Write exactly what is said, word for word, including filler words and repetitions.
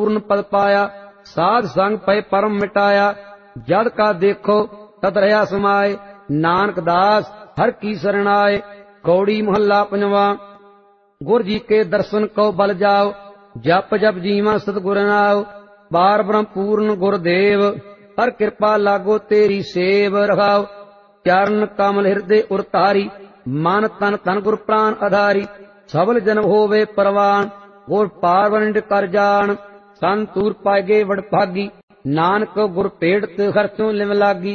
पूर्ण पद पाया। साध संग पै परम मिटाया। जद का देखो तद रहा समाये। नानक दास हर की शरण आए। कौड़ी महला पंजवा। गुर जी के दर्शन को बल जाओ। जप जप जीवा सतगुर नाओ। पार ब्रह्म पूर्ण गुरदेव। हर कृपा लागो तेरी सेव रखाओ। चरण कमल हृदय उरतारी। मन तन तन गुर प्राण आधारी। सबल जन्म होवे परवान। गुर पारवनिंड कर जान। संतूर पाएगे वड भागी। नानक गुर पेड़त हर त्यों लिव लागी।